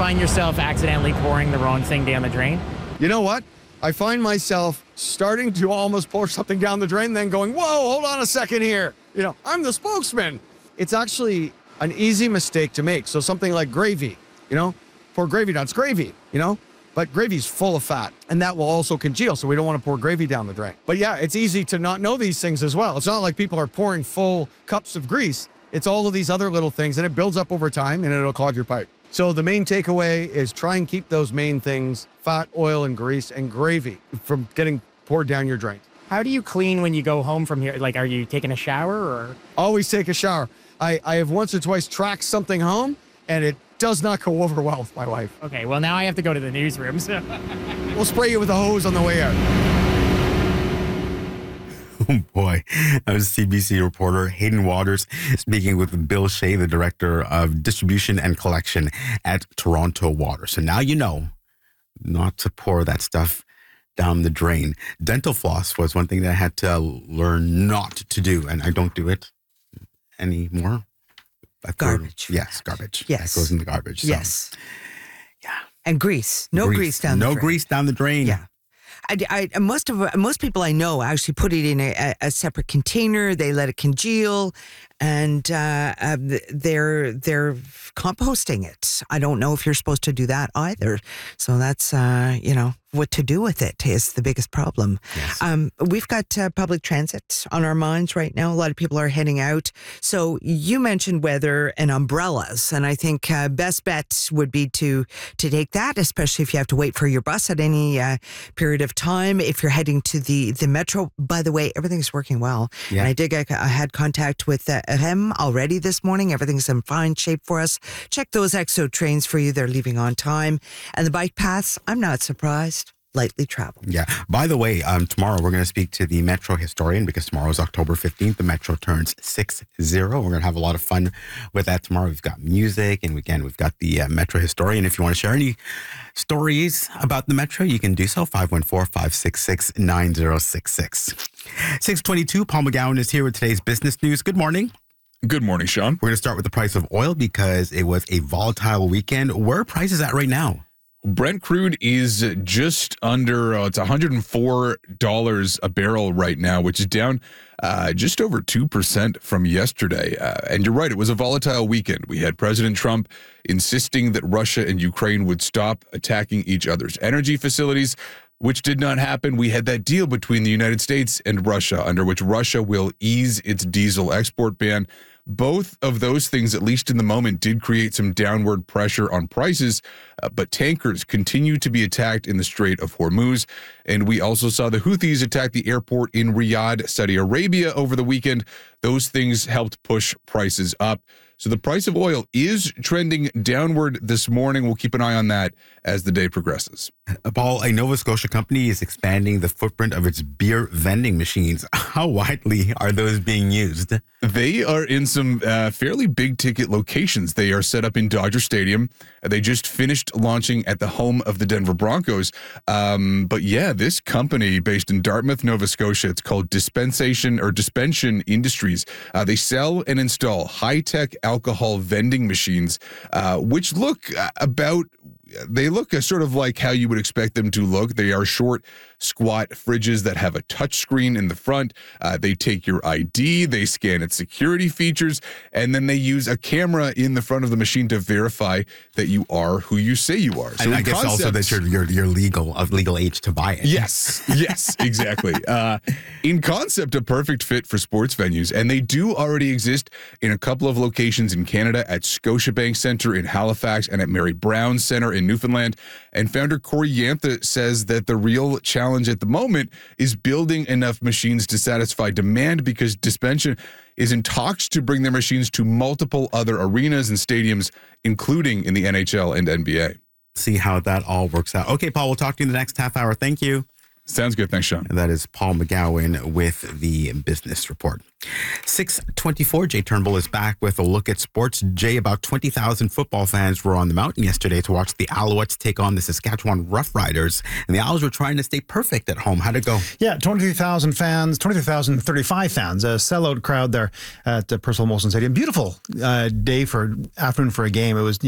find yourself accidentally pouring the wrong thing down the drain? You know what? I find myself starting to almost pour something down the drain, then going, whoa, hold on a second here. I'm the spokesman. It's actually an easy mistake to make. So something like gravy, pour gravy down. It's gravy, but gravy's full of fat, and that will also congeal. So we don't want to pour gravy down the drain. But yeah, it's easy to not know these things as well. It's not like people are pouring full cups of grease. It's all of these other little things, and it builds up over time, and it'll clog your pipe. So the main takeaway is try and keep those main things, fat, oil, and grease, and gravy, from getting poured down your drain. How do you clean when you go home from here? Like, are you taking a shower or? Always take a shower. I have once or twice tracked something home, and it does not go over well with my wife. Okay, well, now I have to go to the newsroom. So. We'll spray you with a hose on the way out. Oh boy, that was CBC reporter Hayden Waters speaking with Bill Shea, the Director of Distribution and Collection at Toronto Water. So now you know not to pour that stuff down the drain. Dental floss was one thing that I had to learn not to do, and I don't do it anymore. Garbage. Yes, garbage. Yes. That goes in the garbage. So. Yes. Yeah. And grease. No grease down the drain. No grease down the drain. Yeah. Most people I know actually put it in a separate container. They let it congeal, and they're composting it. I don't know if you're supposed to do that either. So that's what to do with it is the biggest problem. Yes. We've got public transit on our minds right now. A lot of people are heading out. So you mentioned weather and umbrellas, and I think best bet would be to take that, especially if you have to wait for your bus at any period of time. If you're heading to the metro, by the way, everything's working well. Yeah. And I had contact with him already this morning. Everything's in fine shape for us. Check those EXO trains for you. They're leaving on time. And the bike paths, I'm not surprised. Lightly traveled. Yeah. By the way, tomorrow we're going to speak to the Metro historian because tomorrow is October 15th. The Metro turns 60. We're going to have a lot of fun with that tomorrow. We've got music, and again, we've got the Metro historian. If you want to share any stories about the Metro, you can do so. 514-566-9066. 6:22. Paul McGowan is here with today's business news. Good morning. Good morning, Sean. We're going to start with the price of oil because it was a volatile weekend. Where are prices at right now? Brent crude is just under, it's $104 a barrel right now, which is down just over 2% from yesterday. And you're right, it was a volatile weekend. We had President Trump insisting that Russia and Ukraine would stop attacking each other's energy facilities, which did not happen. We had that deal between the United States and Russia, under which Russia will ease its diesel export ban. Both of those things, at least in the moment, did create some downward pressure on prices, but tankers continue to be attacked in the Strait of Hormuz. And we also saw the Houthis attack the airport in Riyadh, Saudi Arabia over the weekend. Those things helped push prices up. So the price of oil is trending downward this morning. We'll keep an eye on that as the day progresses. Paul, a Nova Scotia company is expanding the footprint of its beer vending machines. How widely are those being used? They are in some fairly big ticket locations. They are set up in Dodger Stadium. They just finished launching at the home of the Denver Broncos. But yeah, this company based in Dartmouth, Nova Scotia, it's called Dispensation Industries. They sell and install high-tech alcohol vending machines, which look sort of like how you would expect them to look. They are short, squat fridges that have a touch screen in the front. They take your ID, they scan its security features, and then they use a camera in the front of the machine to verify that you are who you say you are. So and I guess also that you're legal age to buy it. Yes, exactly. In concept, a perfect fit for sports venues, and they do already exist in a couple of locations in Canada at Scotiabank Centre in Halifax and at Mary Brown Centre in Newfoundland. And founder Corey Yantha says that the real challenge at the moment is building enough machines to satisfy demand because Dispensation is in talks to bring their machines to multiple other arenas and stadiums, including in the NHL and NBA. See how that all works out. Okay, Paul, we'll talk to you in the next half hour. Thank you. Sounds good. Thanks, Sean. And that is Paul McGowan with the Business Report. 6:24, Jay Turnbull is back with a look at sports. Jay, about 20,000 football fans were on the mountain yesterday to watch the Alouettes take on the Saskatchewan Roughriders. And the Owls were trying to stay perfect at home. How'd it go? Yeah, 23,035 fans, a sellout crowd there at Percival Molson Stadium. Beautiful afternoon for a game. It was